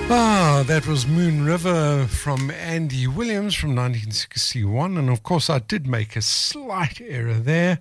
That was Moon River from Andy Williams from 1961. And of course, I did make a slight error there.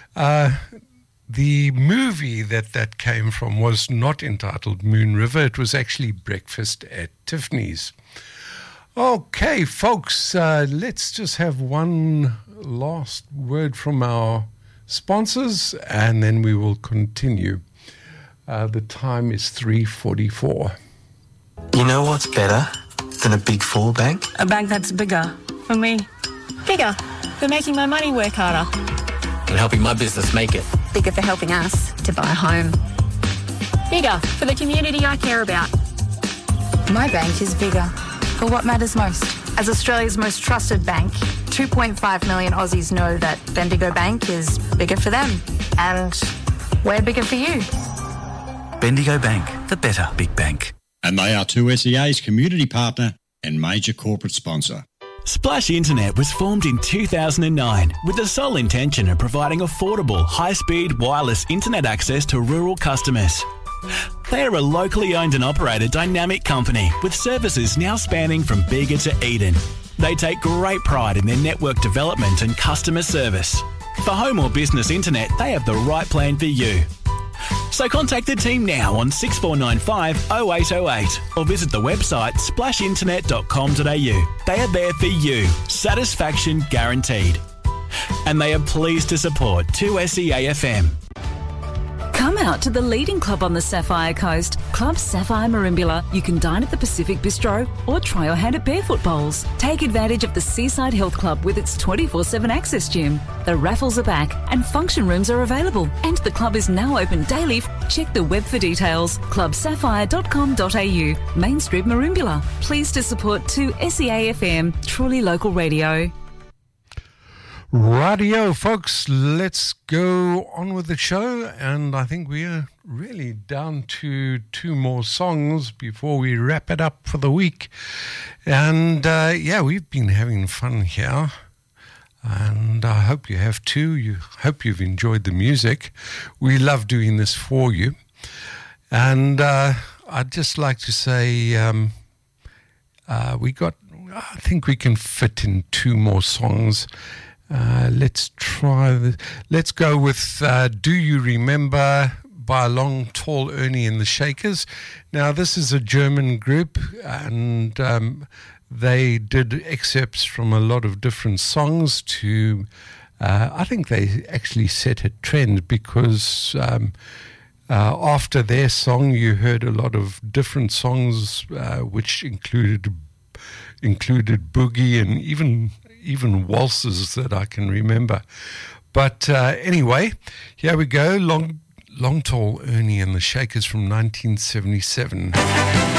The movie that came from was not entitled Moon River. It was actually Breakfast at Tiffany's. Okay, folks, let's just have one last word from our sponsors, and then we will continue. The time is 3:44. You know what's better than a Big Four bank? A bank that's bigger for me. Bigger for making my money work harder. And helping my business make it. Bigger for helping us to buy a home. Bigger for the community I care about. My bank is bigger for what matters most. As Australia's most trusted bank, 2.5 million Aussies know that Bendigo Bank is bigger for them. And we're bigger for you. Bendigo Bank, the better big bank. And they are 2SEA's community partner and major corporate sponsor. Splash Internet was formed in 2009 with the sole intention of providing affordable, high-speed wireless internet access to rural customers. They are a locally owned and operated dynamic company with services now spanning from Bega to Eden. They take great pride in their network development and customer service. For home or business internet, they have the right plan for you. So contact the team now on 6495 0808 or visit the website splashinternet.com.au. They are there for you. Satisfaction guaranteed. And they are pleased to support 2SEA FM. Come out to the leading club on the Sapphire Coast, Club Sapphire Merimbula. You can dine at the Pacific Bistro or try your hand at barefoot bowls. Take advantage of the Seaside Health Club with its 24/7 access gym. The raffles are back and function rooms are available. And the club is now open daily. Check the web for details. clubsapphire.com.au, Main Street, Merimbula. Pleased to support 2SEA FM, truly local radio. Radio, folks, let's go on with the show, and I think we are really down to two more songs before we wrap it up for the week. And we've been having fun here, and I hope you have too. Hope you've enjoyed the music. We love doing this for you. And I'd just like to say I think we can fit in two more songs. Let's try this. Let's go with Do You Remember by Long Tall Ernie and the Shakers. Now, this is a German group, and they did excerpts from a lot of different songs to, I think they actually set a trend because after their song, you heard a lot of different songs which included boogie and even waltzes that I can remember. But anyway, here we go. Long Tall Ernie and the Shakers from 1977.